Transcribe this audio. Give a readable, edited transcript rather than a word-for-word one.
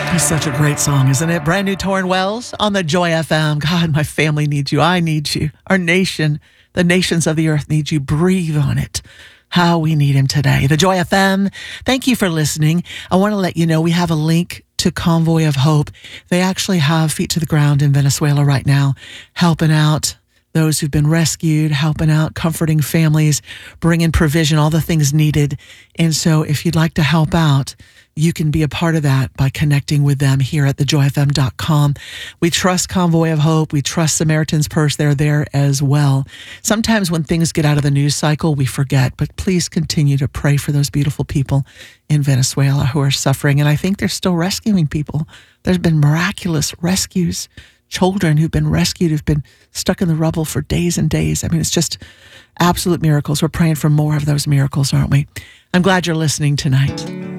It's such a great song, isn't it? Brand new Torrin Wells on the Joy FM. God, my family needs you. I need you. Our nation, the nations of the earth need you. Breathe on it. How we need him today. The Joy FM. Thank you for listening. I want to let you know we have a link to Convoy of Hope. They actually have feet to the ground in Venezuela right now, helping out those who've been rescued, helping out, comforting families, bringing provision, all the things needed. And so if you'd like to help out, you can be a part of that by connecting with them here at thejoyfm.com. We trust Convoy of Hope. We trust Samaritan's Purse. They're there as well. Sometimes when things get out of the news cycle, we forget, but please continue to pray for those beautiful people in Venezuela who are suffering. And I think they're still rescuing people. There's been miraculous rescues. Children who've been rescued, who've been stuck in the rubble for days and days. I mean, it's just absolute miracles. We're praying for more of those miracles, aren't we? I'm glad you're listening tonight.